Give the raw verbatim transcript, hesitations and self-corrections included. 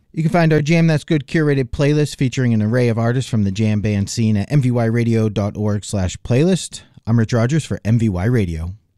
You can find our Jam That's Good curated playlist featuring an array of artists from the jam band scene at m v y radio dot org slash playlist. I'm Rich Rogers for M V Y Radio.